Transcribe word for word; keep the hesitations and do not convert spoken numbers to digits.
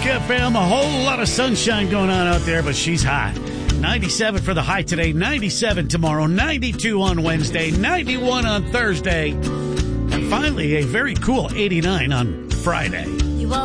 F M. A whole lot of sunshine going on out there, but she's hot. ninety-seven for the high today, ninety-seven tomorrow, ninety-two on Wednesday, ninety-one on Thursday, and finally a very cool eighty-nine on Friday.